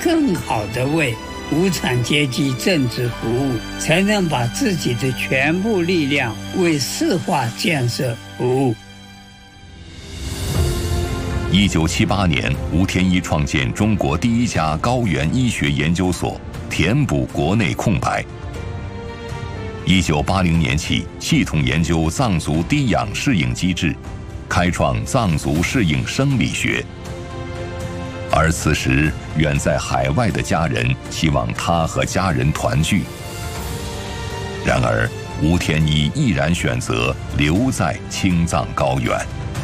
更好地为无产阶级政治服务，才能把自己的全部力量为市化建设服务。 1978年，吴天一创建中国第一家高原医学研究所，填补国内空白。1980年起，系统研究藏族低氧适应机制，开创藏族适应生理学。而此时，远在海外的家人希望他和家人团聚。然而，吴天一毅然选择留在青藏高原。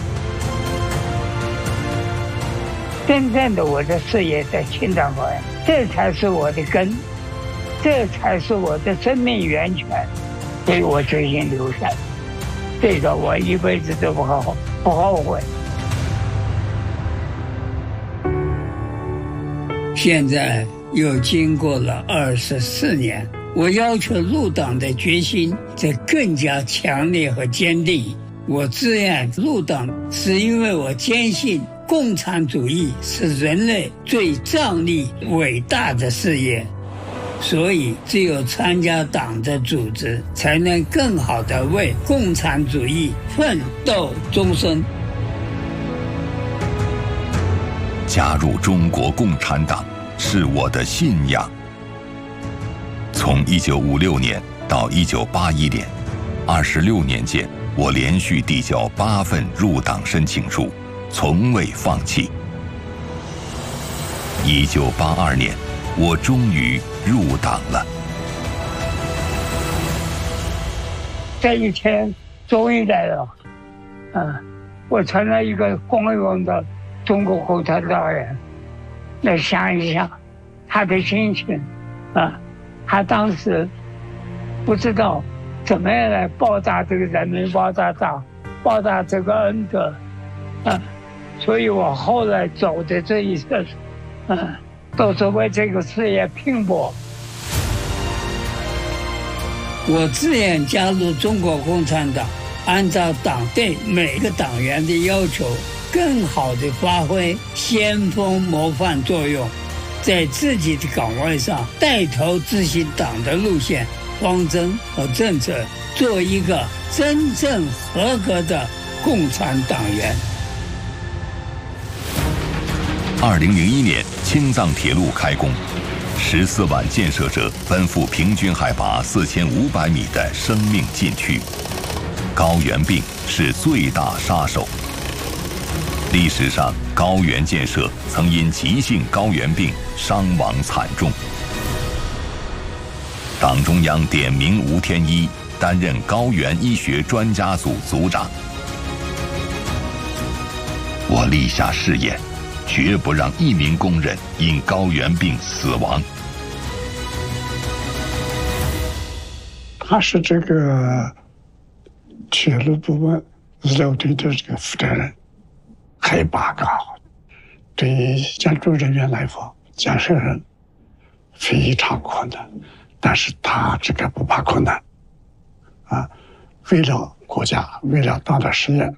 真正的我的事业在青藏高原，这才是我的根，这才是我的生命源泉，所以我决心留下。这个我一辈子都不后悔。现在又经过了24年，我要求入党的决心则更加强烈和坚定。我自愿入党，是因为我坚信共产主义是人类最壮丽伟大的事业，所以只有参加党的组织，才能更好地为共产主义奋斗终身。 加入中国共产党是我的信仰。从1956年到1981年，26年间，我连续递交8份入党申请书，从未放弃。1982年，我终于入党了。 这一天终于来了，我成了一个光荣的中国共产党员。来想一想他的心情他当时不知道怎么样来报答这个人民报答党，报答这个恩德所以我后来走的这一生都是为这个事业拼搏。我自愿加入中国共产党，按照党对每个党员的要求，更好地发挥先锋模范作用，在自己的岗位上带头执行党的路线、方针和政策，做一个真正合格的共产党员。 2001年，青藏铁路开工，14万建设者奔赴平均海拔4500米的生命禁区。高原病是最大杀手。历史上，高原建设曾因急性高原病伤亡惨重。党中央点名吴天一担任高原医学专家组组长。我立下誓言，绝不让一名工人因高原病死亡。 他是这个铁路部门医疗队的这个负责人，海拔高，对于建筑人员来说，建设人非常困难，但是他这个不怕困难，为了国家，为了党的事业。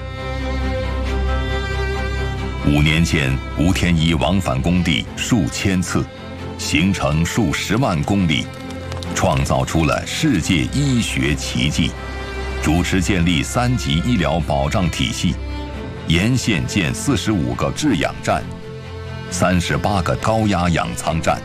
5年前，吴天一往返工地数千次，行程数10万公里，创造出了世界医学奇迹。主持建立3级医疗保障体系，沿线建45个制氧站，38个高压氧舱站，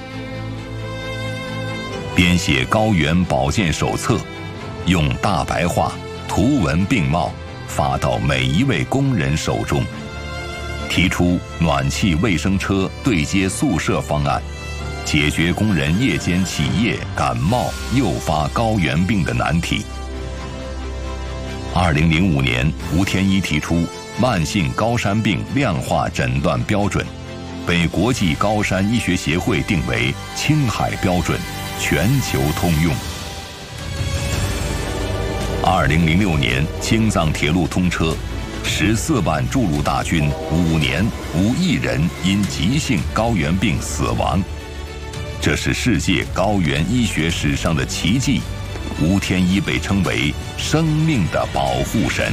编写高原保健手册，用大白话图文并茂发到每一位工人手中，提出暖气卫生车对接宿舍方案，解决工人夜间起夜感冒诱发高原病的难题。2005年，吴天一提出慢性高山病量化诊断标准，被国际高山医学协会定为青海标准，全球通用。2006年，青藏铁路通车，14万筑路大军5年无一人因急性高原病死亡，这是世界高原医学史上的奇迹。吴天一被称为生命的保护神。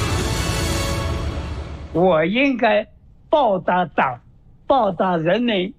我应该报答党，报答人民，